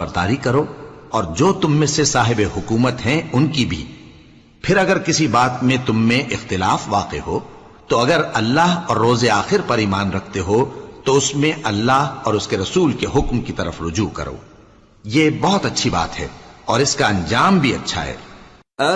बरदारी करो और जो तुम में से साहिब हुकूमत हैं उनकी भी। फिर अगर किसी बात में तुम में इख्तिलाफ वाक़े हो तो अगर अल्लाह और रोज़े आखिर पर ईमान रखते हो तो उसमें अल्लाह और उसके रसूल के हुक्म की तरफ रुजू करो। ये बहुत अच्छी बात है और इसका अंजाम भी अच्छा है।